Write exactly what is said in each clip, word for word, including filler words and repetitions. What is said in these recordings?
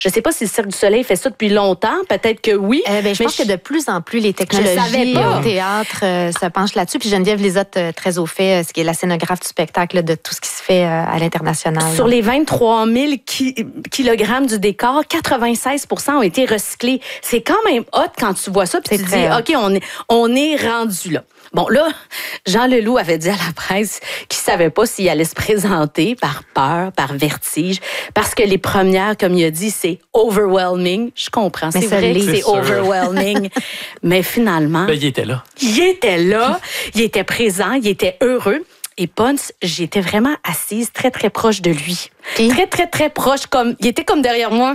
Je sais pas si le Cirque du Soleil fait ça depuis longtemps. Peut-être que oui. Euh, ben, je pense je... que de plus en plus, les technologies au théâtre euh, se penchent là-dessus. Puis Geneviève Lizotte, euh, très au fait, euh, ce qui est la scénographe du spectacle, de tout ce qui se fait euh, à l'international. Sur les vingt-trois mille ki- kilogrammes du décor, quatre-vingt-seize pour cent ont été recyclés. C'est quand même hot quand tu vois ça. Puis tu te dis, OK, on est, on est rendu là. Bon, là, Jean Leloup avait dit à la presse qu'il savait pas s'il allait se présenter par peur, par vertige, parce que les premières, comme il a dit, c'est overwhelming. Je comprends, c'est vrai que c'est overwhelming. Mais finalement... Ben, il était là. Il était là, il était présent, il était heureux. Et Ponce, j'étais vraiment assise très, très proche de lui. Et? Très, très, très proche, comme il était comme derrière moi.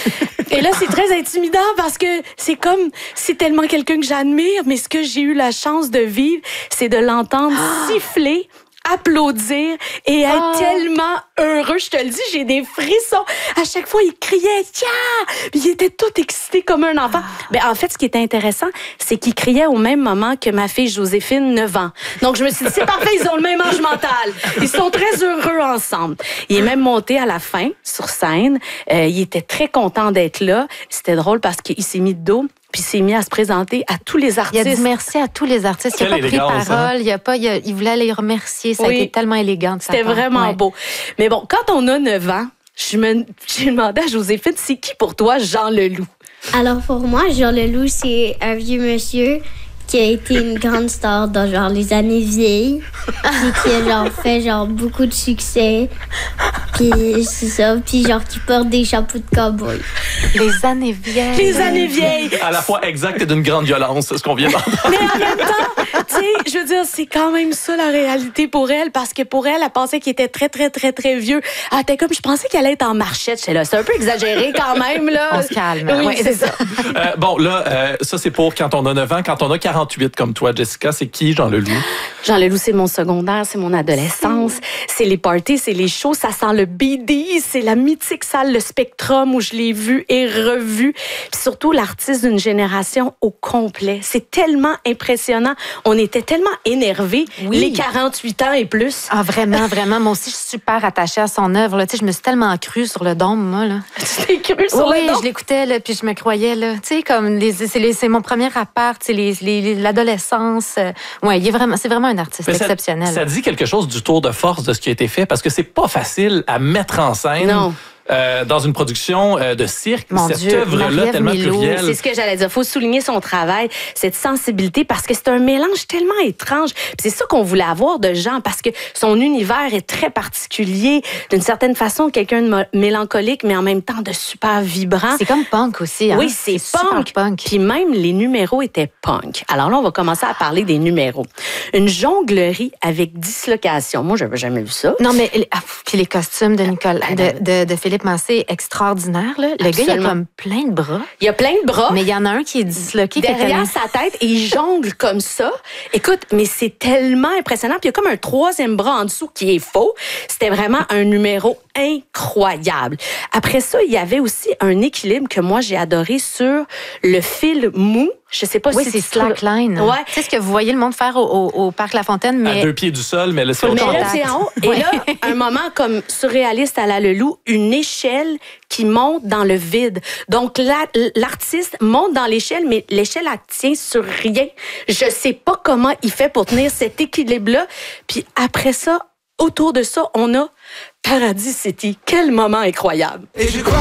Et là, c'est très intimidant parce que c'est comme, c'est tellement quelqu'un que j'admire, mais ce que j'ai eu la chance de vivre, c'est de l'entendre ah. siffler, applaudir et être oh. tellement heureux. Je te le dis, j'ai des frissons. À chaque fois, il criait « Yeah! » Puis il était tout excité comme un enfant. Ah. Ben, en fait, ce qui était intéressant, c'est qu'il criait au même moment que ma fille Joséphine, neuf ans. Donc, je me suis dit, c'est parfait, ils ont le même âge mental. Ils sont très heureux ensemble. Il est même monté à la fin, sur scène. Euh, il était très content d'être là. C'était drôle parce qu'il s'est mis de dos. Puis il s'est mis à se présenter à tous les artistes. Il a dit merci à tous les artistes. Il n'a pas pris parole. Hein? Il, a pas, il, a, il voulait les remercier. Ça oui. a été tellement élégant de sa part. C'était vraiment ouais. beau. Mais bon, quand on a neuf ans, je me, j'ai demandé à Joséphine, c'est qui pour toi Jean Leloup? Alors pour moi, Jean Leloup, c'est un vieux monsieur qui a été une grande star dans genre les années vieilles. Puis qui a genre fait genre beaucoup de succès. Puis c'est ça. Puis genre qui porte des chapeaux de cow-boy. Les années vieilles. Les années vieilles. À la fois exact et d'une grande violence, c'est ce qu'on vient d'entendre. Mais en même temps, tu sais, je veux dire, c'est quand même ça la réalité pour elle. Parce que pour elle, elle pensait qu'il était très, très, très, très vieux. Ah, t'es comme, je pensais qu'elle allait être en marchette. J'étais là, c'est un peu exagéré quand même, là. On se calme. Oui, ouais, c'est ça. euh, bon, là, euh, ça, c'est pour quand on a neuf ans. Quand on a quarante-huit comme toi, Jessica, c'est qui, Jean Leloup? Jean Leloup, c'est mon secondaire, c'est mon adolescence. C'est les parties, c'est les shows, ça sent le B D, c'est la mythique salle, le Spectrum, où je l'ai vu et revu. Puis surtout, l'artiste d'une génération au complet. C'est tellement impressionnant. On était tellement énervés, oui. les quarante-huit ans et plus. Ah, vraiment, vraiment. Moi aussi, je suis super attachée à son œuvre. Là. Tu sais, je me suis tellement crue sur le dôme, moi. Là. Tu t'es crue sur oui, le dôme? Oui, je l'écoutais, là, puis je me croyais. Là. Tu sais, comme les, c'est, les, c'est mon premier appart, c'est les, les, l'adolescence. Oui, il est vraiment, c'est vraiment un artiste Mais exceptionnel. Ça, ça dit quelque chose du tour de force de ce qui a été fait, parce que c'est pas facile à mettre en scène. Non. Euh, dans une production euh, de cirque, Mon cette Dieu, œuvre-là Marie-Ève tellement Milo. plurielle. C'est ce que j'allais dire. Il faut souligner son travail, cette sensibilité, parce que c'est un mélange tellement étrange. Puis c'est ça qu'on voulait avoir de Jean, parce que son univers est très particulier. D'une certaine façon, quelqu'un de mélancolique, mais en même temps de super vibrant. C'est comme punk aussi. Hein? Oui, c'est, c'est punk. punk. Puis même les numéros étaient punk. Alors là, on va commencer à parler des numéros. Une jonglerie avec dislocation. Moi, je n'avais jamais vu ça. Non, mais ah, puis les costumes de Nicolas, de, de, de Philippe Mancé, extraordinaire. Là. Le Absolument. Gars, il a comme plein de bras. Il a plein de bras. Mais il y en a un qui est disloqué. Derrière comme... sa tête et il jongle comme ça. Écoute, mais c'est tellement impressionnant. Puis il y a comme un troisième bras en dessous qui est faux. C'était vraiment un numéro incroyable. Après ça, il y avait aussi un équilibre que moi, j'ai adoré sur le fil mou. Je sais pas oui, si c'est slackline. Ouais. Tu sais ce que vous voyez le monde faire au, au, au Parc La Fontaine, mais... À deux pieds du sol, mais là, c'est mais autre là, chose. c'est en haut. Et là, un moment comme surréaliste à la Leloup, une échelle qui monte dans le vide. Donc, la, l'artiste monte dans l'échelle, mais l'échelle, elle tient sur rien. Je sais pas comment il fait pour tenir cet équilibre-là. Puis après ça, autour de ça, on a Paradis City. Quel moment incroyable. Et je crois